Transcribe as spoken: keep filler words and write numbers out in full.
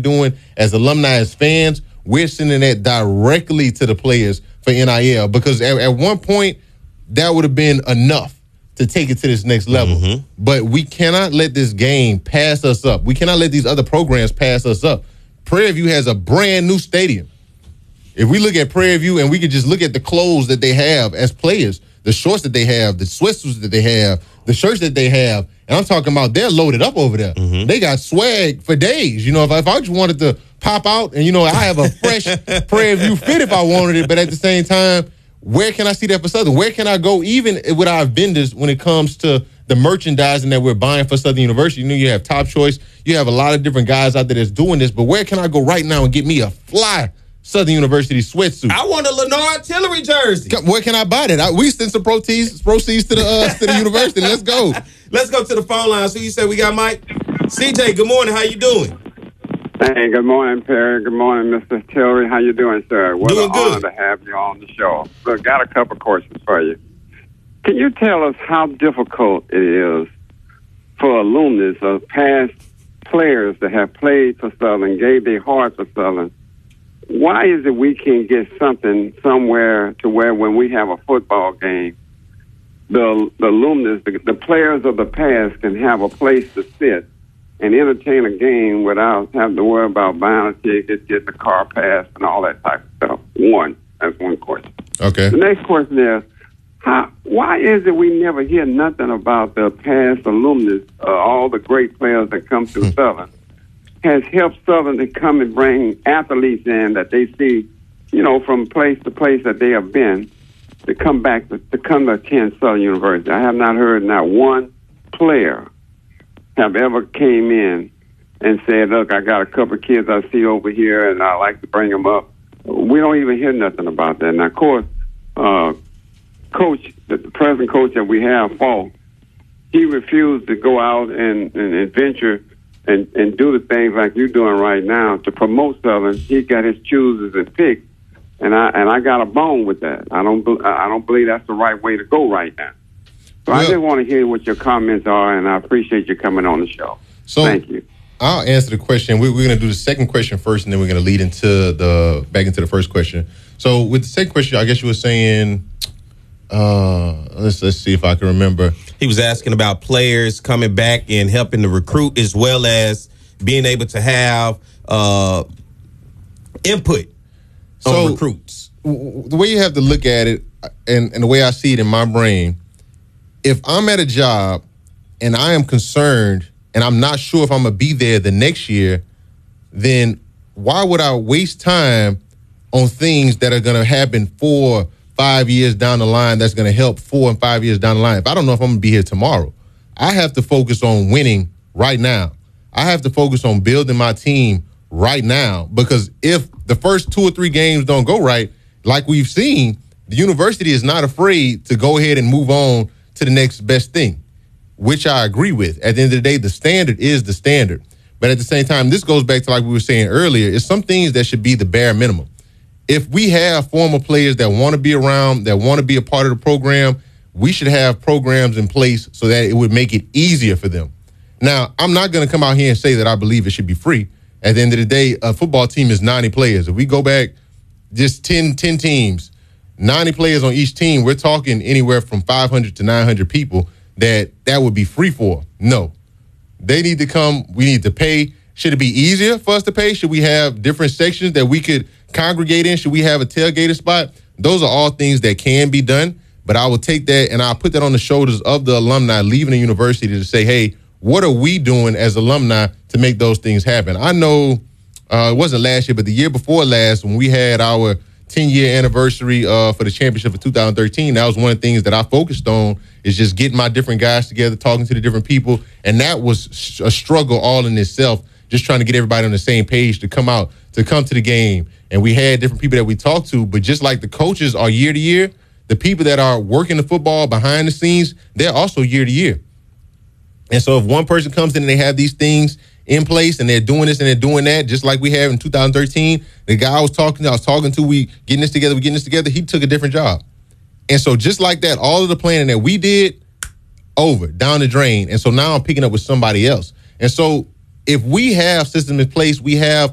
doing as alumni, as fans, we're sending that directly to the players for N I L because at, at one point, that would have been enough to take it to this next level. Mm-hmm. But we cannot let this game pass us up. We cannot let these other programs pass us up. Prairie View has a brand new stadium. If we look at Prairie View and we could just look at the clothes that they have as players, the shorts that they have, the sweatsuits that they have, the shirts that they have, and I'm talking about they're loaded up over there. Mm-hmm. They got swag for days. You know, if I, if I just wanted to pop out and, you know, I have a fresh Prairie View fit if I wanted it, but at the same time, where can I see that for Southern? Where can I go even with our vendors when it comes to the merchandising that we're buying for Southern University? You know, you have Top Choice. You have a lot of different guys out there that's doing this, but where can I go right now and get me a fly Southern University sweatsuit? I want a Lenore Artillery jersey. Where can I buy that? I, we send some proceeds, proceeds to the uh, to the university. Let's go. Let's go to the phone line. So you said we got Mike. C J, good morning. How you doing? Hey, good morning, Perry. Good morning, Mister Tillery. How you doing, sir? What doing an good. honor to have you on the show. Look, got a couple questions for you. Can you tell us how difficult it is for alumnus of past players that have played for Southern, gave their heart for Southern? Why is it we can't get something somewhere to where when we have a football game, the, the alumnus, the, the players of the past can have a place to sit and entertain a game without having to worry about buying a ticket, getting a car pass, and all that type of stuff? One. That's one question. Okay. The next question is, how, why is it we never hear nothing about the past alumnus, uh, all the great players that come through Southern, has helped Southern to come and bring athletes in that they see, you know, from place to place that they have been, to come back, to, to come to attend Southern University? I have not heard not one player have ever came in and said, look, I got a couple of kids I see over here and I like to bring them up. We don't even hear nothing about that. Now, of course, uh, coach, the present coach that we have, Falk, he refused to go out and, and, and venture and, and do the things like you're doing right now to promote Southern. He got his chooses and picks, and I and I got a bone with that. I don't I don't believe that's the right way to go right now. So well, I just want to hear what your comments are, and I appreciate you coming on the show. So thank you. I'll answer the question. We, we're going to do the second question first, and then we're going to lead into the back into the first question. So with the second question, I guess you were saying, uh, let's let's see if I can remember. He was asking about players coming back and helping to recruit, as well as being able to have uh, input so on recruits. W- the way you have to look at it, and, and the way I see it in my brain, if I'm at a job and I am concerned and I'm not sure if I'm going to be there the next year, then why would I waste time on things that are going to happen four, five years down the line that's going to help four and five years down the line? If I don't know if I'm going to be here tomorrow, I have to focus on winning right now. I have to focus on building my team right now, because if the first two or three games don't go right, like we've seen, the university is not afraid to go ahead and move on to the next best thing, which I agree with. At the end of the day, the standard is the standard. But at the same time, this goes back to, like we were saying earlier, it's some things that should be the bare minimum. If we have former players that want to be around, that want to be a part of the program, we should have programs in place so that it would make it easier for them. Now, I'm not going to come out here and say that I believe it should be free. At the end of the day, a football team is ninety players. If we go back just ten, ten teams, ninety players on each team, we're talking anywhere from five hundred to nine hundred people that that would be free for. No. They need to come. We need to pay. Should it be easier for us to pay? Should we have different sections that we could congregate in? Should we have a tailgated spot? Those are all things that can be done, but I will take that and I'll put that on the shoulders of the alumni leaving the university to say, hey, what are we doing as alumni to make those things happen? I know uh, it wasn't last year, but the year before last, when we had our ten-year anniversary uh, for the championship of two thousand thirteen, that was one of the things that I focused on, is just getting my different guys together, talking to the different people, and that was a struggle all in itself, just trying to get everybody on the same page to come out, to come to the game. And we had different people that we talked to, but just like the coaches are year to year, the people that are working the football behind the scenes, they're also year to year. And so if one person comes in and they have these things in place and they're doing this and they're doing that, just like we have in two thousand thirteen, the guy I was talking to, I was talking to, we getting this together, we getting this together, he took a different job. And so just like that, all of the planning that we did, over, down the drain. And so now I'm picking up with somebody else. And so if we have systems in place, we have